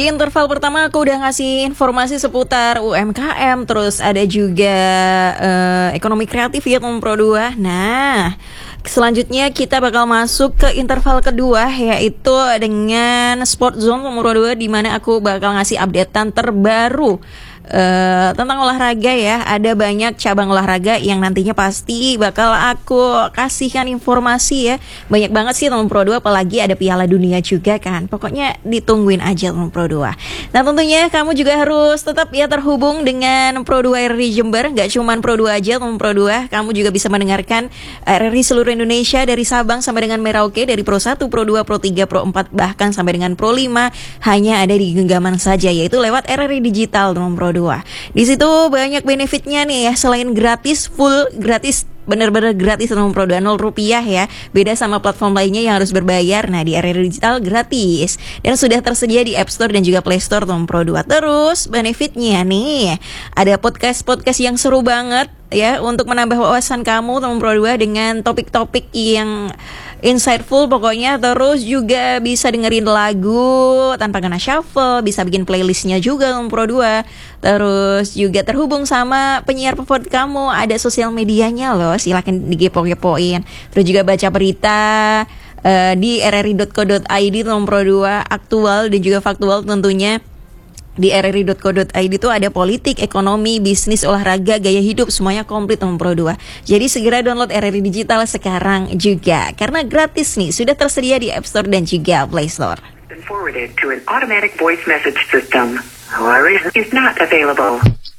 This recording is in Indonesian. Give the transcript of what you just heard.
interval pertama aku udah ngasih informasi seputar UMKM, terus ada juga ekonomi kreatif ya teman Pro 2. Nah, selanjutnya kita bakal masuk ke interval kedua, yaitu dengan Sport Zone teman Pro 2, di mana aku bakal ngasih updatean terbaru tentang olahraga ya. Ada banyak cabang olahraga yang nantinya pasti bakal aku kasihkan informasi ya. Banyak banget sih teman Pro 2, apalagi ada Piala Dunia juga kan. Pokoknya ditungguin aja teman Pro 2. Nah tentunya kamu juga harus tetap ya terhubung dengan Pro 2 RRI Jember. Gak cuman Pro 2 aja teman Pro 2, kamu juga bisa mendengarkan RRI seluruh Indonesia, dari Sabang sampai dengan Merauke, dari Pro 1, Pro 2, Pro 3, Pro 4, bahkan sampai dengan Pro 5 hanya ada di genggaman saja, yaitu lewat RRI Digital teman Pro 2. Di situ banyak benefitnya nih ya, selain gratis, full gratis, bener-bener gratis teman Pro 2, 0 rupiah ya. Beda sama platform lainnya yang harus berbayar. Nah di RRI Digital gratis dan sudah tersedia di App Store dan juga Play Store teman Pro 2. Terus benefitnya nih, ada podcast-podcast yang seru banget ya, untuk menambah wawasan kamu teman Pro 2 dengan topik-topik yang insightful pokoknya. Terus juga bisa dengerin lagu tanpa kena shuffle, bisa bikin playlistnya juga teman Pro 2. Terus juga terhubung sama penyiar favorit kamu, ada sosial medianya loh, silakan digepo-gepoin. Terus juga baca berita di rri.co.id teman Pro 2, aktual dan juga faktual tentunya. Di rri.co.id itu ada politik, ekonomi, bisnis, olahraga, gaya hidup, semuanya komplit teman Pro 2. Jadi segera download RRI Digital sekarang juga, karena gratis nih, sudah tersedia di App Store dan juga Play Store. Forwarded to an automatic voice message system. RRI is not available.